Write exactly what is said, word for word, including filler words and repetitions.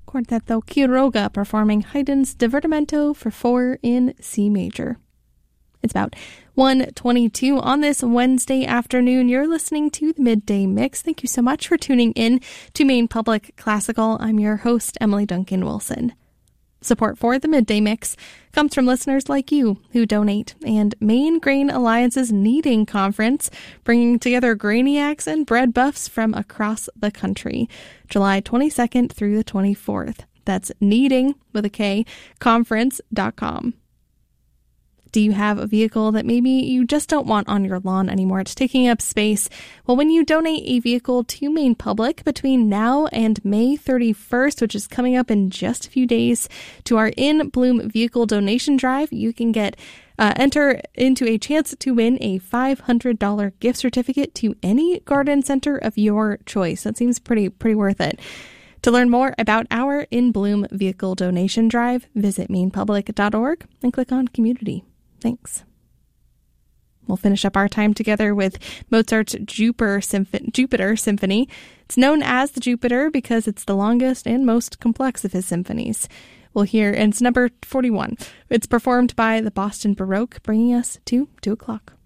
Quartetto Quiroga performing Haydn's Divertimento for four in C major. It's about one twenty-two on this Wednesday afternoon. You're listening to the Midday Mix. Thank you so much for tuning in to Maine Public Classical. I'm your host, Emily Duncan Wilson. Support for the Midday Mix comes from listeners like you who donate, and Maine Grain Alliance's Kneading Conference, bringing together grainiacs and bread buffs from across the country, July twenty-second through the twenty-fourth. That's kneading, with a K, conference dot com. Do you have a vehicle that maybe you just don't want on your lawn anymore? It's taking up space. Well, when you donate a vehicle to Maine Public between now and May thirty-first, which is coming up in just a few days, to our In Bloom Vehicle Donation Drive, you can get uh, enter into a chance to win a five hundred dollars gift certificate to any garden center of your choice. That seems pretty pretty worth it. To learn more about our In Bloom Vehicle Donation Drive, visit maine public dot org and click on Community. Thanks. We'll finish up our time together with Mozart's Jupiter, Symph- Jupiter Symphony. It's known as the Jupiter because it's the longest and most complex of his symphonies. We'll hear, and it's number forty-one. It's performed by the Boston Baroque, bringing us to two o'clock.